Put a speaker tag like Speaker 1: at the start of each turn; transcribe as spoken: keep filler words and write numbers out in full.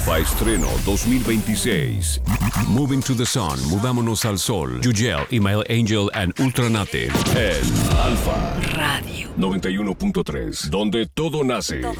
Speaker 1: Alfa Estreno dos mil veintiséis. Moving to the Sun, Mudámonos al Sol. Yugel, Email Angel and Ultranative. En Alfa
Speaker 2: Radio
Speaker 1: noventa y uno punto tres, donde todo nace.
Speaker 2: Todo